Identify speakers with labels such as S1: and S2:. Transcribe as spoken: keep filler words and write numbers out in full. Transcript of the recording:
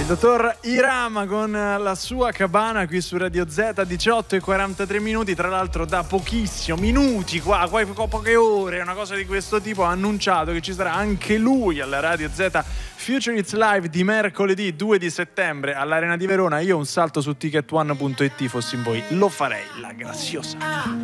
S1: Il dottor Irama con la sua cabana qui su Radio Z, diciotto e quarantatré minuti, tra l'altro da pochissimo, minuti qua, qua poche ore, una cosa di questo tipo, ha annunciato che ci sarà anche lui alla Radio Z Future It's Live di mercoledì due di settembre all'Arena di Verona. Io un salto su ticket one punto it, fossi in voi lo farei, la graziosa.